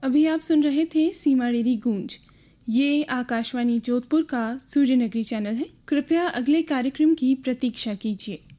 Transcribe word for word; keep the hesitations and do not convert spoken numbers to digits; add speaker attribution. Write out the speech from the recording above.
Speaker 1: अभी आप सुन रहे थे सीमा रेडी गूंज। ये आकाशवाणी जोधपुर का सूर्यनगरी चैनल है। कृपया अगले कार्यक्रम की प्रतीक्षा कीजिए।